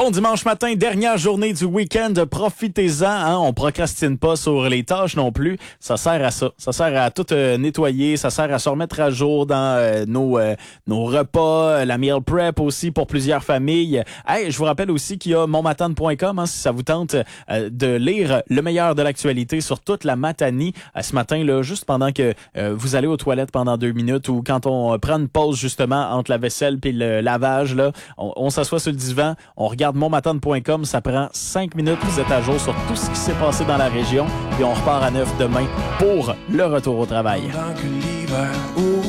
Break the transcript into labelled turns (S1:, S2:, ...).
S1: Bon dimanche matin, dernière journée du week-end, profitez-en, hein? On procrastine pas sur les tâches non plus. Ça sert à ça. Ça sert à tout nettoyer, ça sert à se remettre à jour dans nos repas, la meal prep aussi pour plusieurs familles. Hey, je vous rappelle aussi qu'il y a monmatane.com, hein, si ça vous tente de lire le meilleur de l'actualité sur toute la Matanie. Ce matin, là, juste pendant que vous allez aux toilettes pendant 2 minutes ou quand on prend une pause justement entre la vaisselle puis le lavage, là, on s'assoit sur le divan, on regarde monmatane.com, ça prend 5 minutes, vous êtes à jour sur tout ce qui s'est passé dans la région et on repart à 9 demain pour le retour au travail.
S2: Pendant que l'hiver